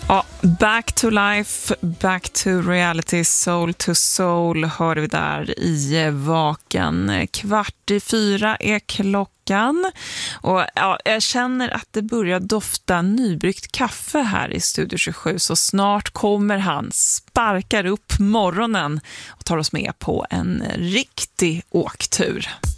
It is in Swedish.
Ja, back to life, back to reality, soul to soul hör vi där i Vaken. 3:15 är klockan och ja, jag känner att det börjar dofta nybryggt kaffe här i Studio 27, så snart kommer han, sparkar upp morgonen och tar oss med på en riktig åktur.